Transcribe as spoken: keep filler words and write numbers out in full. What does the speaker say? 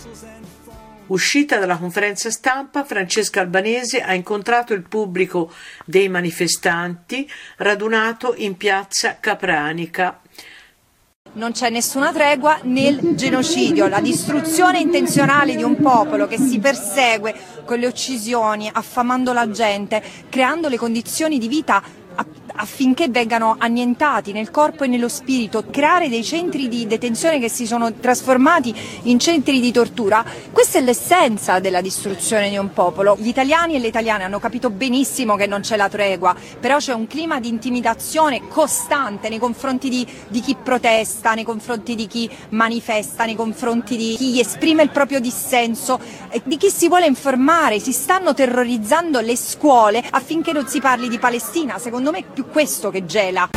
Uscita dalla conferenza stampa, Francesca Albanese ha incontrato il pubblico dei manifestanti radunato in piazza Capranica. Non c'è nessuna tregua nel genocidio, la distruzione intenzionale di un popolo che si persegue con le uccisioni, affamando la gente, creando le condizioni di vita affinché vengano annientati nel corpo e nello spirito, creare dei centri di detenzione che si sono trasformati in centri di tortura. Questa è l'essenza della distruzione di un popolo. Gli italiani e le italiane hanno capito benissimo che non c'è la tregua, però c'è un clima di intimidazione costante nei confronti di, di chi protesta, nei confronti di chi manifesta, nei confronti di chi esprime il proprio dissenso, di chi si vuole informare. Si stanno terrorizzando le scuole affinché non si parli di Palestina. Secondo me è più questo che gela.